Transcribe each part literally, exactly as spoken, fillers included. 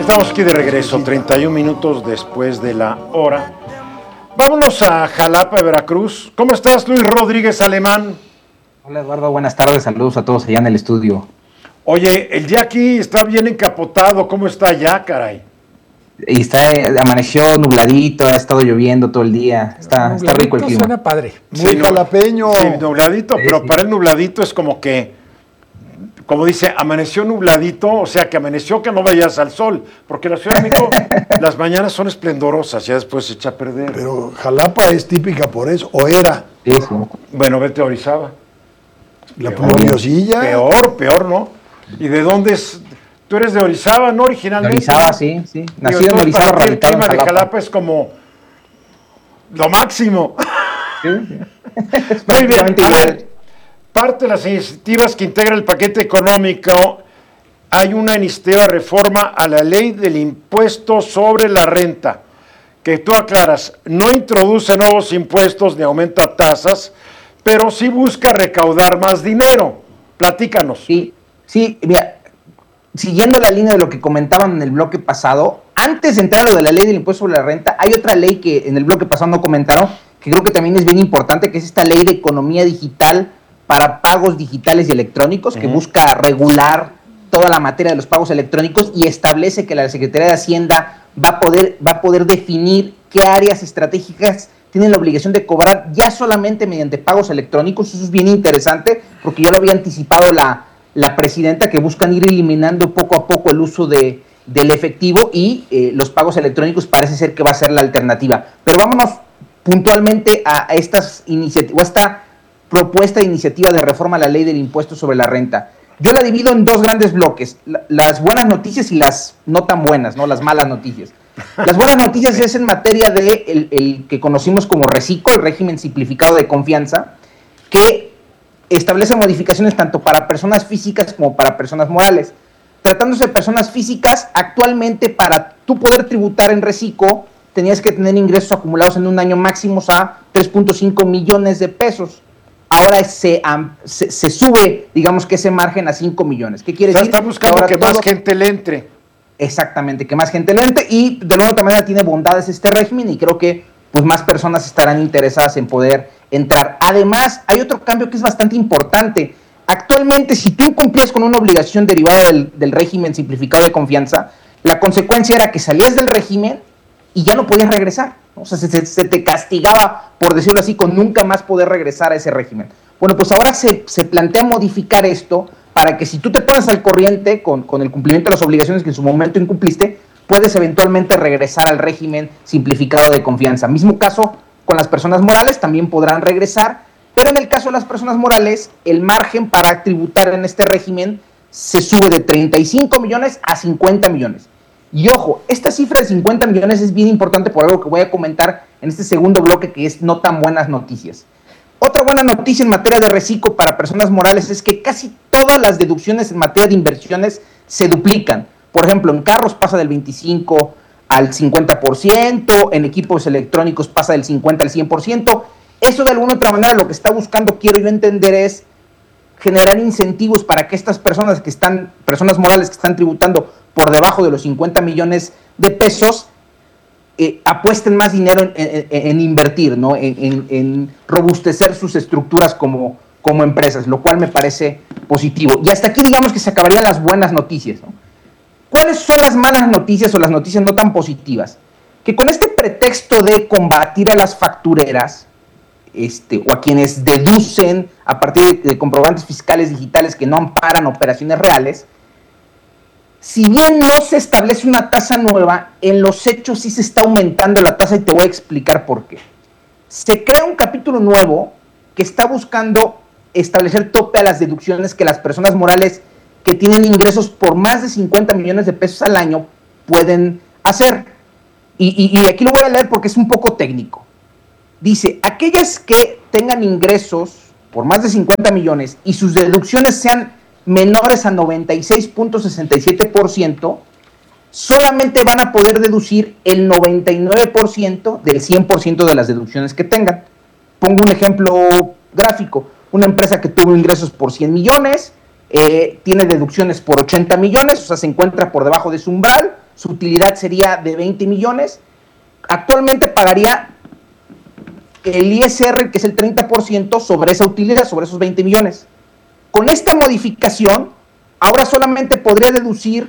Estamos aquí de regreso, treinta y un minutos después de la hora. Vámonos a Jalapa, Veracruz. ¿Cómo estás, Luis Rodríguez Alemán? Hola, Eduardo, buenas tardes, saludos a todos allá en el estudio. Oye, el día aquí está bien encapotado, ¿cómo está allá, caray? Y está, eh, amaneció nubladito, ha estado lloviendo todo el día, está, está rico el clima. Suena padre. Sí, Muy no, jalapeño. Sí, nubladito, Sí, pero sí. para el nubladito es como que, como dice, amaneció nubladito, o sea, que amaneció que no vayas al sol, porque la Ciudad de México, las mañanas son esplendorosas, ya después se echa a perder. Pero Jalapa es típica por eso, o era. Sí, sí. Bueno, vete a Orizaba. La Peor, pluviosilla. Peor, peor, ¿no? ¿Y de dónde es? Tú eres de Orizaba, ¿no? Originalmente. Orizaba, sí, sí. Digo, Nacido en entonces, Orizaba, para ti el radicado en clima de Jalapa. Jalapa es como lo máximo. Sí, sí. Muy bien, Prácticamente a igual. ver, parte de las iniciativas que integra el paquete económico, hay una iniciativa de reforma a la ley del impuesto sobre la renta, que tú aclaras, no introduce nuevos impuestos ni aumenta tasas, pero sí busca recaudar más dinero. Platícanos. Sí, sí, mira, siguiendo la línea de lo que comentaban en el bloque pasado, antes de entrar a lo de la ley del impuesto sobre la renta, hay otra ley que en el bloque pasado no comentaron, que creo que también es bien importante, que es esta ley de economía digital para pagos digitales y electrónicos, que Ujú. busca regular toda la materia de los pagos electrónicos y establece que la Secretaría de Hacienda va a poder, va a poder definir qué áreas estratégicas tienen la obligación de cobrar ya solamente mediante pagos electrónicos. Eso es bien interesante, porque ya lo había anticipado la, la presidenta, que buscan ir eliminando poco a poco el uso de, del efectivo y eh, los pagos electrónicos parece ser que va a ser la alternativa. Pero vámonos puntualmente a, a estas iniciativas, a esta propuesta de iniciativa de reforma a la ley del impuesto sobre la renta. Yo la divido en dos grandes bloques, la, las buenas noticias y las no tan buenas, ¿no? Las malas noticias. Las buenas noticias es en materia de el, el que conocimos como RECICO, el régimen simplificado de confianza, que establece modificaciones tanto para personas físicas como para personas morales. Tratándose de personas físicas, actualmente para tú poder tributar en RECICO, tenías que tener ingresos acumulados en un año máximos a tres punto cinco millones de pesos. Ahora se, um, se, se sube, digamos que ese margen a cinco millones. ¿Qué quiere O sea, decir? está buscando ahora que más todo- gente le entre. Exactamente, que más gente le entre, y de alguna otra manera tiene bondades este régimen y creo que pues más personas estarán interesadas en poder entrar. Además, hay otro cambio que es bastante importante. Actualmente, si tú incumplías con una obligación derivada del, del régimen simplificado de confianza, la consecuencia era que salías del régimen y ya no podías regresar. O sea, se, se, se te castigaba, por decirlo así, con nunca más poder regresar a ese régimen. Bueno, pues ahora se, se plantea modificar esto para que si tú te pones al corriente con, con el cumplimiento de las obligaciones que en su momento incumpliste, puedes eventualmente regresar al régimen simplificado de confianza. Mismo caso con las personas morales, también podrán regresar, pero en el caso de las personas morales, el margen para tributar en este régimen se sube de treinta y cinco millones a cincuenta millones. Y ojo, esta cifra de cincuenta millones es bien importante por algo que voy a comentar en este segundo bloque, que es no tan buenas noticias. Otra buena noticia en materia de RECICO para personas morales es que casi todas las deducciones en materia de inversiones se duplican. Por ejemplo, en carros pasa del veinticinco al cincuenta por ciento, en equipos electrónicos pasa del cincuenta al cien por ciento. Eso de alguna otra manera lo que está buscando, quiero yo entender, es generar incentivos para que estas personas que están, personas morales que están tributando por debajo de los cincuenta millones de pesos, Eh, apuesten más dinero en, en, en invertir, ¿no? en, en, en robustecer sus estructuras como, como empresas, lo cual me parece positivo. Y hasta aquí digamos que se acabarían las buenas noticias, ¿no? ¿Cuáles son las malas noticias o las noticias no tan positivas? Que con este pretexto de combatir a las factureras, este, o a quienes deducen a partir de, de comprobantes fiscales digitales que no amparan operaciones reales, si bien no se establece una tasa nueva, en los hechos sí se está aumentando la tasa y te voy a explicar por qué. Se crea un capítulo nuevo que está buscando establecer tope a las deducciones que las personas morales que tienen ingresos por más de cincuenta millones de pesos al año pueden hacer. Y, y, y aquí lo voy a leer porque es un poco técnico. Dice, aquellas que tengan ingresos por más de cincuenta millones y sus deducciones sean menores a noventa y seis punto sesenta y siete por ciento, solamente van a poder deducir el noventa y nueve por ciento del cien por ciento de las deducciones que tengan. Pongo un ejemplo gráfico. Una empresa que tuvo ingresos por cien millones, eh, tiene deducciones por ochenta millones, o sea, se encuentra por debajo de su umbral, su utilidad sería de veinte millones, actualmente pagaría el I S R, que es el treinta por ciento sobre esa utilidad, sobre esos veinte millones. Con esta modificación, ahora solamente podría deducir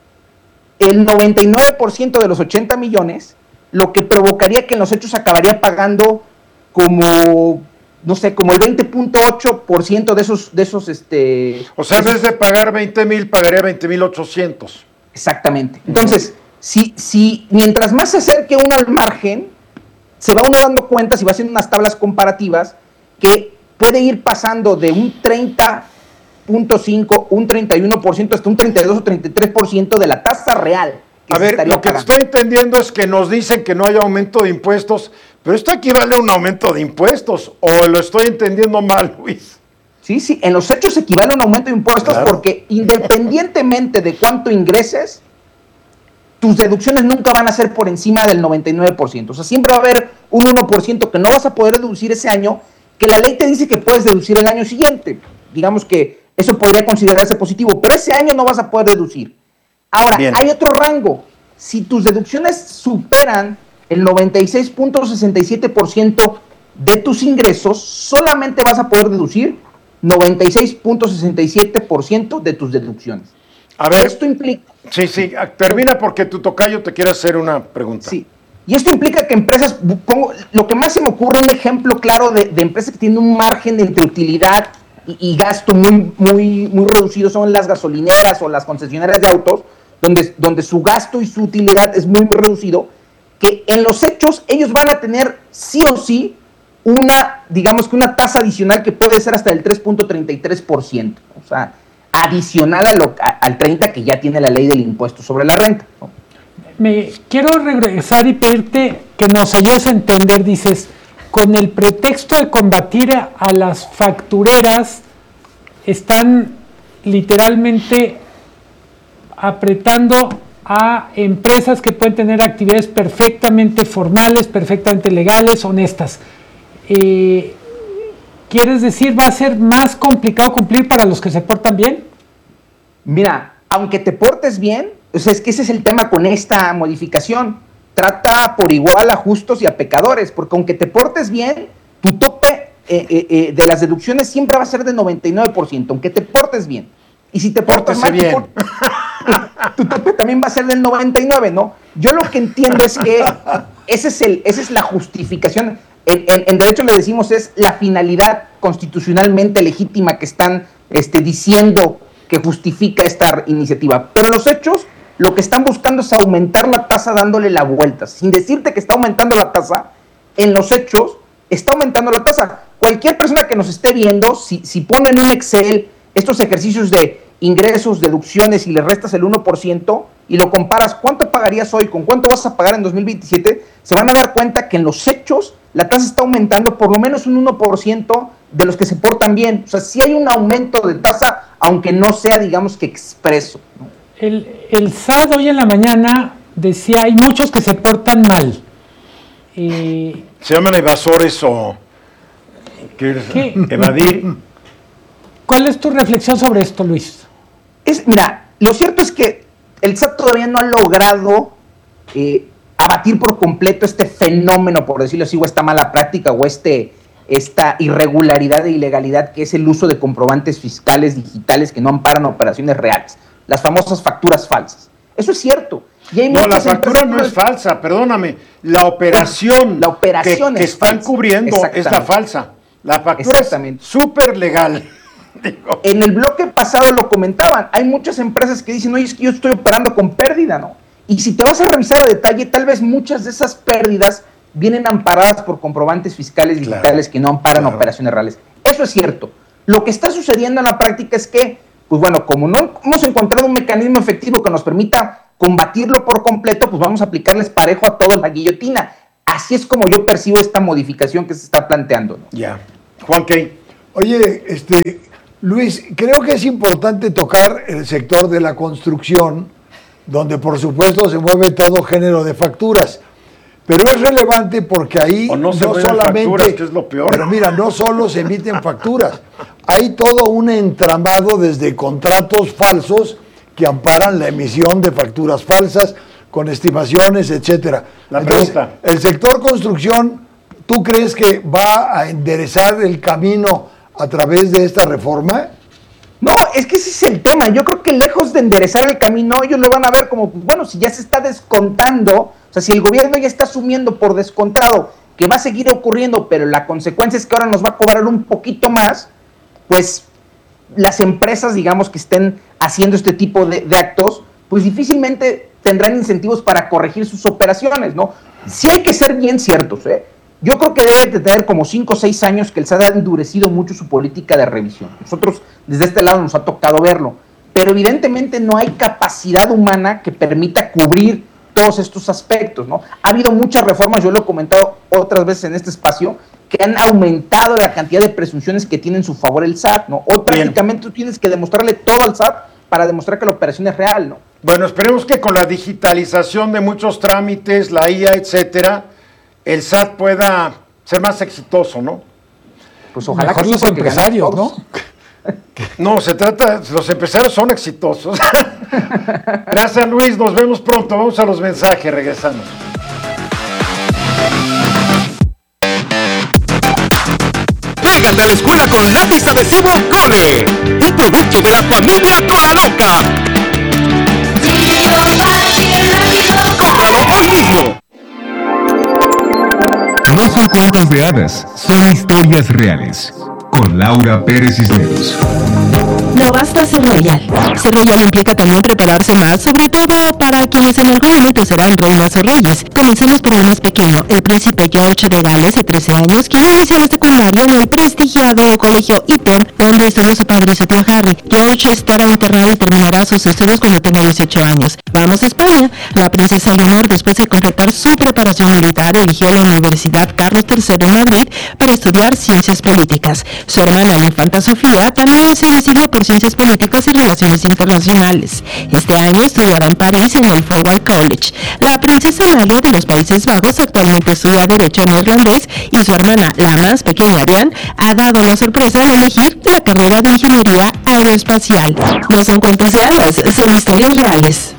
el noventa y nueve por ciento de los ochenta millones, lo que provocaría que en los hechos acabaría pagando como, no sé, como el veinte punto ocho por ciento de esos, de esos, este... O sea, en vez de pagar veinte mil, pagaría veinte mil ochocientos. Exactamente. Entonces, si, si mientras más se acerque uno al margen, se va uno dando cuenta, si va haciendo unas tablas comparativas, que puede ir pasando de un treinta punto cinco, un treinta y uno por ciento hasta un treinta y dos o treinta y tres por ciento de la tasa real. Que a ver, lo que pagando. estoy entendiendo es que nos dicen que no hay aumento de impuestos, pero esto equivale a un aumento de impuestos, o lo estoy entendiendo mal, Luis. Sí, sí, en los hechos equivale a un aumento de impuestos, claro, porque independientemente de cuánto ingreses, tus deducciones nunca van a ser por encima del noventa y nueve por ciento. O sea, siempre va a haber un uno por ciento que no vas a poder deducir ese año, que la ley te dice que puedes deducir el año siguiente. Digamos que eso podría considerarse positivo, pero ese año no vas a poder deducir. Ahora, bien, hay otro rango. Si tus deducciones superan el noventa y seis punto sesenta y siete por ciento de tus ingresos, solamente vas a poder deducir noventa y seis punto sesenta y siete por ciento de tus deducciones. A ver, esto implica... Sí, sí, termina porque tu tocayo te quiere hacer una pregunta. Sí, y esto implica que empresas, pongo, lo que más se me ocurre, un ejemplo claro de, de empresas que tienen un margen entre utilidad y, y gasto muy, muy, muy reducido son las gasolineras o las concesionarias de autos, donde, donde su gasto y su utilidad es muy, muy reducido, que en los hechos ellos van a tener sí o sí una, digamos que una tasa adicional que puede ser hasta el tres punto treinta y tres por ciento, o sea, adicional a lo, a, al treinta que ya tiene la ley del impuesto sobre la renta, ¿no? Me quiero regresar y pedirte que nos ayudes a entender, dices, con el pretexto de combatir a, a las factureras, están literalmente apretando a empresas que pueden tener actividades perfectamente formales, perfectamente legales, honestas. Eh, ¿Quieres decir va a ser más complicado cumplir para los que se portan bien? Mira, aunque te portes bien, o sea, es que ese es el tema con esta modificación. Trata por igual a justos y a pecadores, porque aunque te portes bien, tu tope eh, eh, eh, de las deducciones siempre va a ser de noventa y nueve por ciento, aunque te portes bien. Y si te portas mal, bien. Tu, tu tope también va a ser del noventa y nueve, ¿no? Yo lo que entiendo es que ese es el, esa es la justificación. En, en, en derecho le decimos es la finalidad constitucionalmente legítima que están este, diciendo que justifica esta iniciativa. Pero en los hechos, lo que están buscando es aumentar la tasa dándole la vuelta. Sin decirte que está aumentando la tasa, en los hechos está aumentando la tasa. Cualquier persona que nos esté viendo, si, si pone en un Excel estos ejercicios de ingresos, deducciones y le restas el uno por ciento y lo comparas cuánto pagarías hoy con cuánto vas a pagar en dos mil veintisiete, se van a dar cuenta que en los hechos la tasa está aumentando por lo menos un uno por ciento de los que se portan bien. O sea, sí hay un aumento de tasa, aunque no sea, digamos que expreso, ¿no? El, el S A D hoy en la mañana decía, hay muchos que se portan mal. Eh, ¿Se llaman evasores o quieres ¿Qué? evadir? ¿Cuál es tu reflexión sobre esto, Luis? Es, mira, lo cierto es que el S A T todavía no ha logrado eh, abatir por completo este fenómeno, por decirlo así, o esta mala práctica, o este, esta irregularidad e ilegalidad que es el uso de comprobantes fiscales digitales que no amparan operaciones reales, las famosas facturas falsas. Eso es cierto. Y hay no, la factura empresas... no es falsa, perdóname. La operación, la operación que, que es están falsa. cubriendo es la falsa. La factura es súper legal. Digo. En el bloque pasado lo comentaban, hay muchas empresas que dicen, oye, es que yo estoy operando con pérdida, ¿no? Y si te vas a revisar a detalle, tal vez muchas de esas pérdidas vienen amparadas por comprobantes fiscales digitales claro, que no amparan claro. operaciones reales. Eso es cierto. Lo que está sucediendo en la práctica es que, pues bueno, como no hemos encontrado un mecanismo efectivo que nos permita combatirlo por completo, pues vamos a aplicarles parejo a todos la guillotina. Así es como yo percibo esta modificación que se está planteando, ¿no? Ya. Yeah. Juan Key. Oye, este... Luis, creo que es importante tocar el sector de la construcción, donde por supuesto se mueve todo género de facturas, pero es relevante porque ahí o no, se no solamente, facturas, que es lo peor. Pero mira, no solo se emiten facturas, hay todo un entramado desde contratos falsos que amparan la emisión de facturas falsas, con estimaciones, etcétera. La Entonces, pregunta. el sector construcción, ¿tú crees que va a enderezar el camino a través de esta reforma? No, es que ese es el tema. Yo creo que lejos de enderezar el camino, ellos lo van a ver como, bueno, si ya se está descontando, o sea, si el gobierno ya está asumiendo por descontado que va a seguir ocurriendo, pero la consecuencia es que ahora nos va a cobrar un poquito más, pues las empresas, digamos, que estén haciendo este tipo de, de actos, pues difícilmente tendrán incentivos para corregir sus operaciones, ¿no? Sí hay que ser bien ciertos, ¿eh? Yo creo que debe de tener como cinco o seis años que el S A T ha endurecido mucho su política de revisión. Nosotros desde este lado nos ha tocado verlo, pero evidentemente no hay capacidad humana que permita cubrir todos estos aspectos, ¿no? Ha habido muchas reformas, yo lo he comentado otras veces en este espacio, que han aumentado la cantidad de presunciones que tiene en su favor el S A T, ¿no? Hoy prácticamente tú tienes que demostrarle todo al S A T para demostrar que la operación es real, ¿no? Bueno, esperemos que con la digitalización de muchos trámites, la I A, etcétera, el S A T pueda ser más exitoso, ¿no? Pues ojalá Mejor que los sí, porque empresarios, ¿no? ganamos. No, se trata, los empresarios son exitosos. Gracias, Luis, nos vemos pronto. Vamos a los mensajes, regresamos. Pégate a la escuela con lápiz adhesivo Cole, un producto de la familia Colaloca. ¡Cómpralo hoy mismo! No son cuentos de hadas, son historias reales. Con Laura Pérez Cisneros. No basta ser royal. Ser royal implica también prepararse más, sobre todo para quienes en algún momento serán reinas o reyes. Comencemos por el más pequeño, el príncipe George de Gales, de trece años, quien inició este secundario en el prestigiado colegio Eton, donde estudió su padre y su tío Harry. George estará enterrado y terminará sus estudios cuando tenga dieciocho años. Vamos a España. La princesa Leonor, después de completar su preparación militar, eligió la Universidad Carlos tercero en Madrid para estudiar ciencias políticas. Su hermana, la infanta Sofía, también se decidió por ciencias políticas y relaciones internacionales. Este año estudiará en París en el Forward College. La princesa Amalia de los Países Bajos actualmente estudia Derecho neerlandés y su hermana, la más pequeña Ariane, ha dado la sorpresa de elegir la carrera de Ingeniería Aeroespacial. No son cuentos de hadas, son historias reales.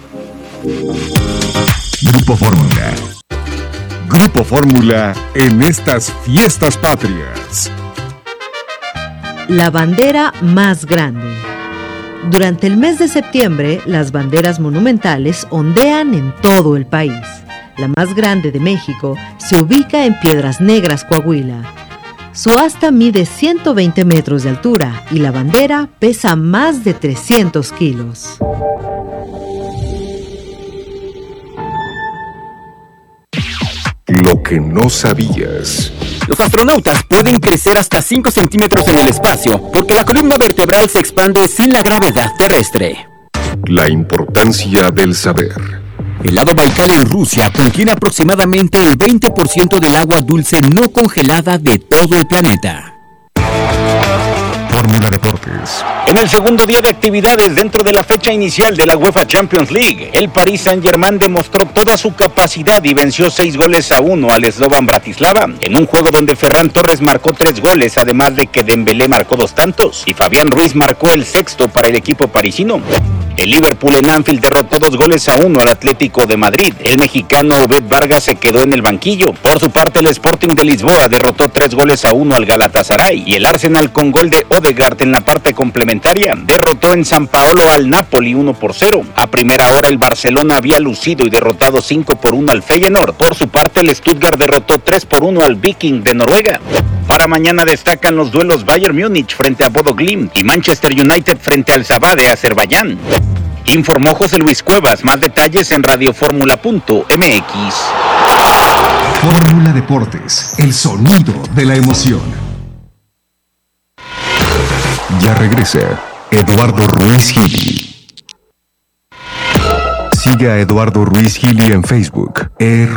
Grupo Fórmula. Grupo Fórmula en estas fiestas patrias. La bandera más grande. Durante el mes de septiembre, las banderas monumentales ondean en todo el país. La más grande de México se ubica en Piedras Negras, Coahuila. Su asta mide ciento veinte metros de altura y la bandera pesa más de trescientos kilos. Lo que no sabías. Los astronautas pueden crecer hasta cinco centímetros en el espacio porque la columna vertebral se expande sin la gravedad terrestre. La importancia del saber. El lago Baikal en Rusia contiene aproximadamente el veinte por ciento del agua dulce no congelada de todo el planeta. Fórmula Deportes. En el segundo día de actividades dentro de la fecha inicial de la UEFA Champions League, el Paris Saint-Germain demostró toda su capacidad y venció seis goles a uno al Slovan Bratislava, en un juego donde Ferran Torres marcó tres goles, además de que Dembélé marcó dos tantos, y Fabián Ruiz marcó el sexto para el equipo parisino. El Liverpool en Anfield derrotó dos goles a uno al Atlético de Madrid. El mexicano Obed Vargas se quedó en el banquillo. Por su parte, el Sporting de Lisboa derrotó tres goles a uno al Galatasaray. Y el Arsenal, con gol de Odegaard en la parte complementaria, derrotó en San Paolo al Napoli uno por cero. A primera hora, el Barcelona había lucido y derrotado cinco por uno al Feyenoord. Por su parte, el Stuttgart derrotó tres por uno al Viking de Noruega. Para mañana destacan los duelos Bayern Múnich frente a Bodo Glimt y Manchester United frente al Sabah de Azerbaiyán. Informó José Luis Cuevas. Más detalles en radioformula punto m x. Fórmula Deportes, el sonido de la emoción. Ya regresa Eduardo Ruiz Gili. Siga a Eduardo Ruiz Gili en Facebook, e